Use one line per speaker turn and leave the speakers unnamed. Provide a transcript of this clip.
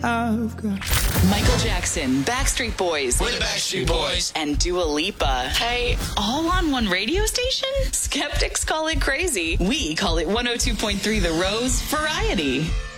I've got
Michael Jackson, Backstreet Boys,
We're the Backstreet Boys,
and Dua Lipa. Hey, all on one radio station? Skeptics call it crazy. We call it 102.3 The Rose Variety.